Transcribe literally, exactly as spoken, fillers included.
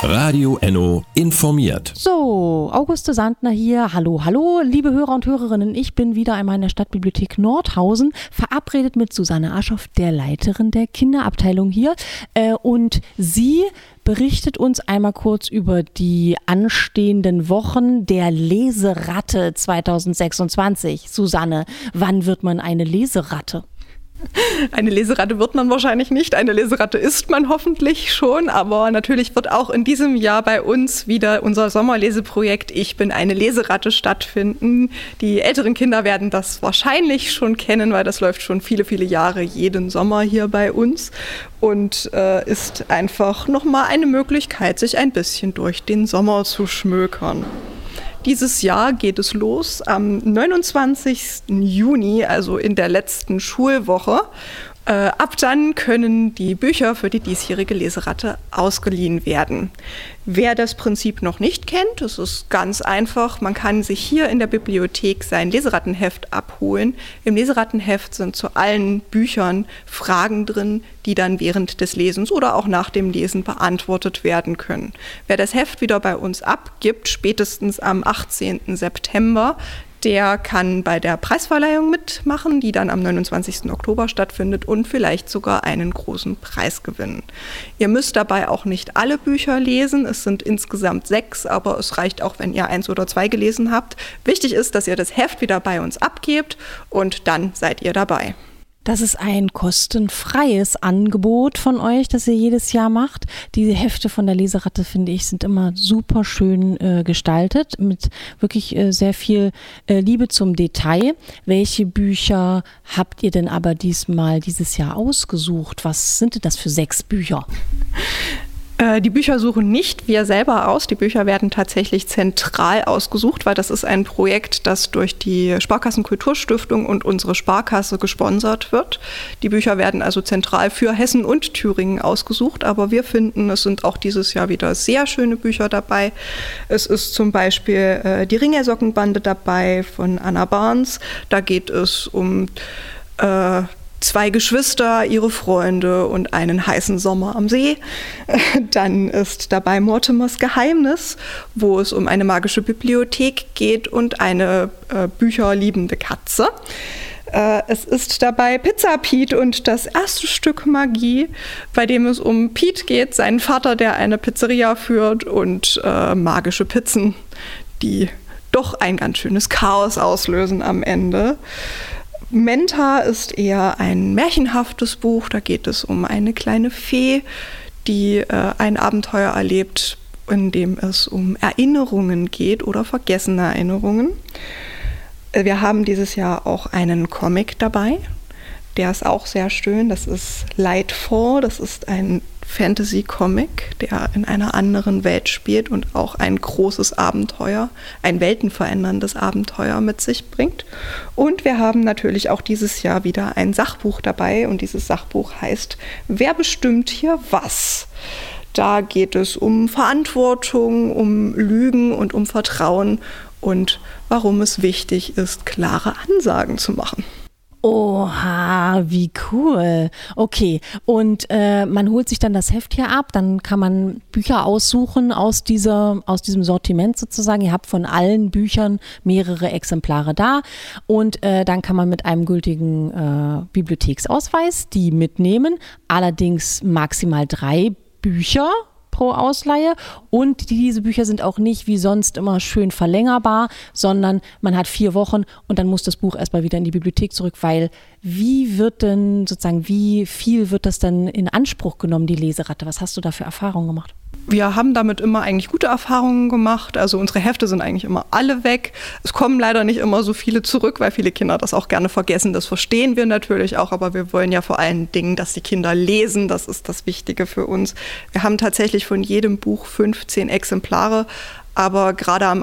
Radio Enno informiert. So, Auguste Sandner hier. Hallo, hallo, liebe Hörer und Hörerinnen. Ich bin wieder einmal in der Stadtbibliothek Nordhausen, verabredet mit Susanne Aschoff, der Leiterin der Kinderabteilung hier. Äh, und sie berichtet uns einmal kurz über die anstehenden Wochen der Leseratte zwanzig sechsundzwanzig. Susanne, wann wird man eine Leseratte? Eine Leseratte wird man wahrscheinlich nicht, eine Leseratte ist man hoffentlich schon, aber natürlich wird auch in diesem Jahr bei uns wieder unser Sommerleseprojekt Ich bin eine Leseratte stattfinden. Die älteren Kinder werden das wahrscheinlich schon kennen, weil das läuft schon viele, viele Jahre jeden Sommer hier bei uns und äh, ist einfach nochmal eine Möglichkeit, sich ein bisschen durch den Sommer zu schmökern. Dieses Jahr geht es los am neunundzwanzigsten Juni, also in der letzten Schulwoche. Äh, ab dann können die Bücher für die diesjährige Leseratte ausgeliehen werden. Wer das Prinzip noch nicht kennt, es ist ganz einfach. Man kann sich hier in der Bibliothek sein Leserattenheft abholen. Im Leserattenheft sind zu allen Büchern Fragen drin, die dann während des Lesens oder auch nach dem Lesen beantwortet werden können. Wer das Heft wieder bei uns abgibt, spätestens am achtzehnten September, der kann bei der Preisverleihung mitmachen, die dann am neunundzwanzigsten Oktober stattfindet und vielleicht sogar einen großen Preis gewinnen. Ihr müsst dabei auch nicht alle Bücher lesen, es sind insgesamt sechs, aber es reicht auch, wenn ihr eins oder zwei gelesen habt. Wichtig ist, dass ihr das Heft wieder bei uns abgebt und dann seid ihr dabei. Das ist ein kostenfreies Angebot von euch, das ihr jedes Jahr macht. Diese Hefte von der Leseratte, finde ich, sind immer super schön äh, gestaltet, mit wirklich äh, sehr viel äh, Liebe zum Detail. Welche Bücher habt ihr denn aber diesmal dieses Jahr ausgesucht? Was sind denn das für sechs Bücher? Die Bücher suchen nicht wir selber aus. Die Bücher werden tatsächlich zentral ausgesucht, weil das ist ein Projekt, das durch die Sparkassenkulturstiftung und unsere Sparkasse gesponsert wird. Die Bücher werden also zentral für Hessen und Thüringen ausgesucht, aber wir finden, es sind auch dieses Jahr wieder sehr schöne Bücher dabei. Es ist zum Beispiel äh, die Ringelsockenbande dabei von Anna Barnes. Da geht es um äh, zwei Geschwister, ihre Freunde und einen heißen Sommer am See. Dann ist dabei Mortimers Geheimnis, wo es um eine magische Bibliothek geht und eine äh, bücherliebende Katze. Äh, es ist dabei Pizza Pete und das erste Stück Magie, bei dem es um Pete geht, seinen Vater, der eine Pizzeria führt, und äh, magische Pizzen, die doch ein ganz schönes Chaos auslösen am Ende. Menta ist eher ein märchenhaftes Buch. Da geht es um eine kleine Fee, die äh, ein Abenteuer erlebt, in dem es um Erinnerungen geht oder vergessene Erinnerungen. Wir haben dieses Jahr auch einen Comic dabei. Der ist auch sehr schön. Das ist Lightfall. Das ist ein Fantasy-Comic, der in einer anderen Welt spielt und auch ein großes Abenteuer, ein weltenveränderndes Abenteuer mit sich bringt. Und wir haben natürlich auch dieses Jahr wieder ein Sachbuch dabei und dieses Sachbuch heißt Wer bestimmt hier was? Da geht es um Verantwortung, um Lügen und um Vertrauen und warum es wichtig ist, klare Ansagen zu machen. Oha, wie cool. Okay, und äh, man holt sich dann das Heft hier ab, dann kann man Bücher aussuchen aus dieser, aus diesem Sortiment sozusagen. Ihr habt von allen Büchern mehrere Exemplare da und äh, dann kann man mit einem gültigen äh, Bibliotheksausweis die mitnehmen, allerdings maximal drei Bücher pro Ausleihe, und diese Bücher sind auch nicht wie sonst immer schön verlängerbar, sondern man hat vier Wochen und dann muss das Buch erstmal wieder in die Bibliothek zurück, weil wie wird denn sozusagen, wie viel wird das dann in Anspruch genommen, die Leseratte? Was hast du da für Erfahrungen gemacht? Wir haben damit immer eigentlich gute Erfahrungen gemacht. Also unsere Hefte sind eigentlich immer alle weg. Es kommen leider nicht immer so viele zurück, weil viele Kinder das auch gerne vergessen. Das verstehen wir natürlich auch, aber wir wollen ja vor allen Dingen, dass die Kinder lesen. Das ist das Wichtige für uns. Wir haben tatsächlich von jedem Buch fünfzehn Exemplare. Aber gerade am